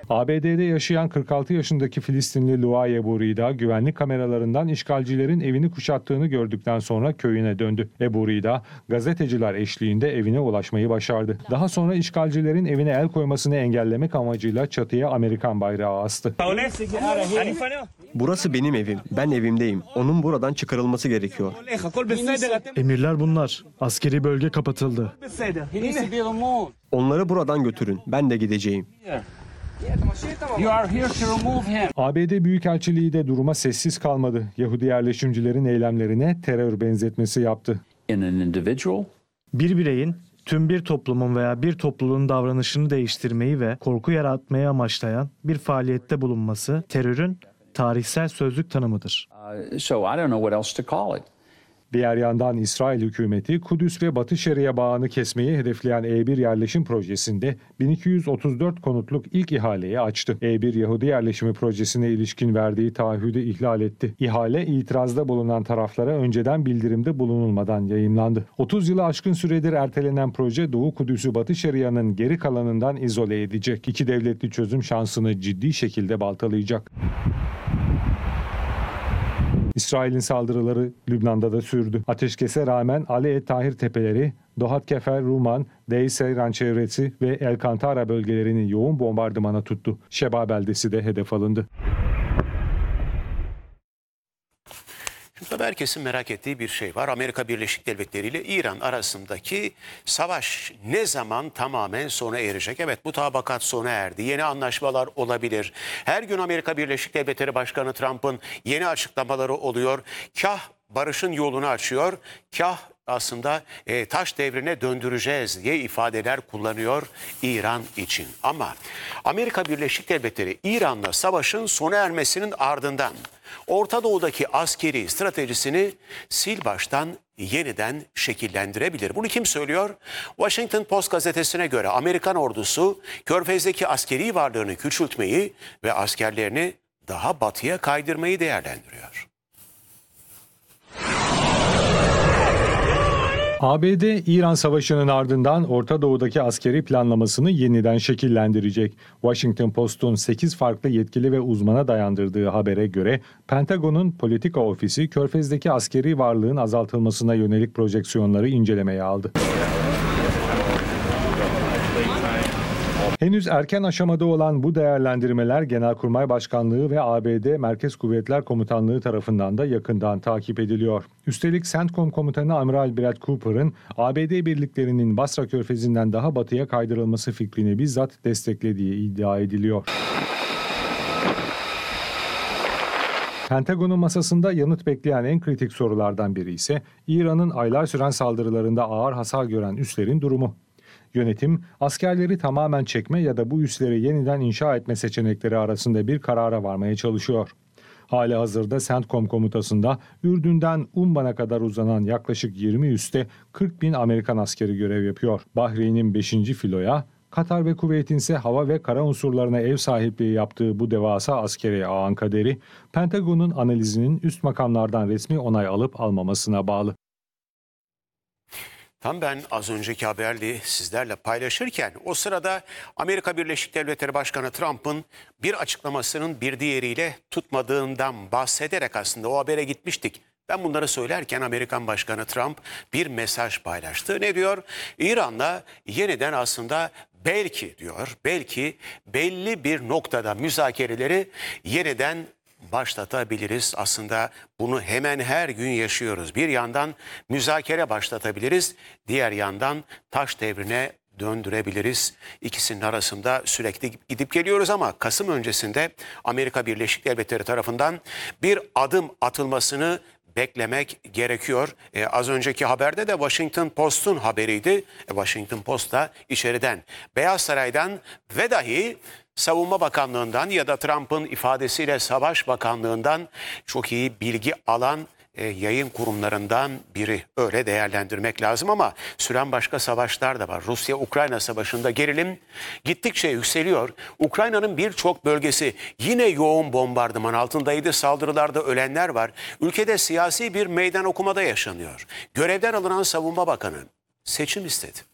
ABD'de yaşayan 46 yaşındaki Filistinli Luaye Burida, güvenlik kameralarından işgalcilerin evini kuşattığını gördükten sonra köyüne döndü. Burida, gazeteciler eşliğinde evine ulaşmayı başardı. Daha sonra işgalcilerin evine el koymasını engellemek amacıyla çatıya Amerikan bayrağı astı. Burası benim evim. Ben evimdeyim. Onun buradan çıkarılması gerekiyor. Emirler bunlar. Askeri bölge kapatıldı. Onları buradan götürün. Ben de gideceğim. ABD Büyükelçiliği de duruma sessiz kalmadı. Yahudi yerleşimcilerin eylemlerine terör benzetmesi yaptı. Bir bireyin tüm bir toplumun veya bir topluluğun davranışını değiştirmeyi ve korku yaratmayı amaçlayan bir faaliyette bulunması terörün tarihsel sözlük tanımıdır. Diğer yandan İsrail hükümeti Kudüs ve Batı Şeria bağını kesmeyi hedefleyen E1 yerleşim projesinde 1234 konutluk ilk ihaleyi açtı. E1 Yahudi yerleşimi projesine ilişkin verdiği taahhüdü ihlal etti. İhale itirazda bulunan taraflara önceden bildirimde bulunulmadan yayımlandı. 30 yılı aşkın süredir ertelenen proje Doğu Kudüs'ü Batı Şeria'nın geri kalanından izole edecek. İki devletli çözüm şansını ciddi şekilde baltalayacak. İsrail'in saldırıları Lübnan'da da sürdü. Ateşkese rağmen Ali Et Tahir tepeleri, Dohat Kefer, Ruman, Deir Seyran çevresi ve El Kantara bölgelerini yoğun bombardımana tuttu. Şeba beldesi de hedef alındı. Tabii herkesin merak ettiği bir şey var. Amerika Birleşik Devletleri ile İran arasındaki savaş ne zaman tamamen sona erecek? Evet, mutabakat sona erdi. Yeni anlaşmalar olabilir. Her gün Amerika Birleşik Devletleri Başkanı Trump'ın yeni açıklamaları oluyor. Kah barışın yolunu açıyor, kah aslında taş devrine döndüreceğiz diye ifadeler kullanıyor İran için. Ama Amerika Birleşik Devletleri İran'la savaşın sona ermesinin ardından Orta Doğu'daki askeri stratejisini sil baştan yeniden şekillendirebilir. Bunu kim söylüyor? Washington Post gazetesine göre Amerikan ordusu Körfez'deki askeri varlığını küçültmeyi ve askerlerini daha batıya kaydırmayı değerlendiriyor. ABD, İran Savaşı'nın ardından Orta Doğu'daki askeri planlamasını yeniden şekillendirecek. Washington Post'un 8 farklı yetkili ve uzmana dayandırdığı habere göre Pentagon'un politika ofisi Körfez'deki askeri varlığın azaltılmasına yönelik projeksiyonları incelemeye aldı. Henüz erken aşamada olan bu değerlendirmeler Genelkurmay Başkanlığı ve ABD Merkez Kuvvetler Komutanlığı tarafından da yakından takip ediliyor. Üstelik CENTCOM Komutanı Amiral Brad Cooper'ın ABD birliklerinin Basra Körfezi'nden daha batıya kaydırılması fikrini bizzat desteklediği iddia ediliyor. Pentagon'un masasında yanıt bekleyen en kritik sorulardan biri ise İran'ın aylar süren saldırılarında ağır hasar gören üslerin durumu. Yönetim, askerleri tamamen çekme ya da bu üsleri yeniden inşa etme seçenekleri arasında bir karara varmaya çalışıyor. Halihazırda CENTCOM komutasında Ürdün'den Umman'a kadar uzanan yaklaşık 20 üste 40 bin Amerikan askeri görev yapıyor. Bahreyn'in 5. filoya, Katar ve Kuveyt'in ise hava ve kara unsurlarına ev sahipliği yaptığı bu devasa askeri ağın kaderi, Pentagon'un analizinin üst makamlardan resmi onay alıp almamasına bağlı. Tam ben az önceki haberli sizlerle paylaşırken o sırada Amerika Birleşik Devletleri Başkanı Trump'ın bir açıklamasının bir diğeriyle tutmadığından bahsederek aslında o habere gitmiştik. Ben bunları söylerken Amerikan Başkanı Trump bir mesaj paylaştı. Ne diyor? İran'la yeniden aslında belki diyor, belki belli bir noktada müzakereleri yeniden başlatabiliriz. Aslında bunu hemen her gün yaşıyoruz. Bir yandan müzakere başlatabiliriz, diğer yandan taş devrine döndürebiliriz. İkisinin arasında sürekli gidip geliyoruz ama Kasım öncesinde Amerika Birleşik Devletleri tarafından bir adım atılmasını beklemek gerekiyor. Az önceki haberde de Washington Post'un haberiydi. Washington Post da içeriden, Beyaz Saray'dan ve dahi Savunma Bakanlığı'ndan ya da Trump'ın ifadesiyle Savaş Bakanlığı'ndan çok iyi bilgi alan yayın kurumlarından biri. Öyle değerlendirmek lazım ama süren başka savaşlar da var. Rusya-Ukrayna savaşında gerilim gittikçe yükseliyor. Ukrayna'nın birçok bölgesi yine yoğun bombardıman altındaydı. Saldırılarda ölenler var. Ülkede siyasi bir meydan okumada yaşanıyor. Görevden alınan Savunma Bakanı seçim istedi.